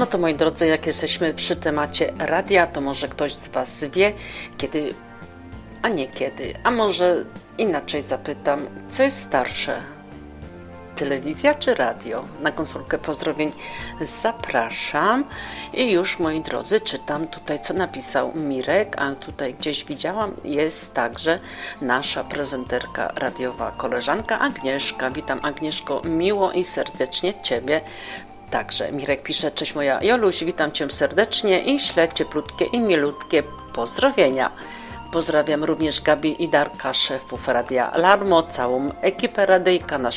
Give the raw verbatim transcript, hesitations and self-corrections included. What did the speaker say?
No to moi drodzy, jak jesteśmy przy temacie radia, to może ktoś z Was wie, kiedy, a nie kiedy, a może inaczej zapytam, co jest starsze? Telewizja czy radio? Na konsolkę pozdrowień zapraszam i już, moi drodzy, czytam tutaj, co napisał Mirek, a tutaj gdzieś widziałam, jest także nasza prezenterka radiowa, koleżanka Agnieszka. Witam, Agnieszko, miło i serdecznie Ciebie. Także Mirek pisze: cześć moja Joluś, witam Cię serdecznie i ślę cieplutkie i milutkie pozdrowienia. Pozdrawiam również Gabi i Darka, szefów Radia Larmo, całą ekipę radyjka, nasz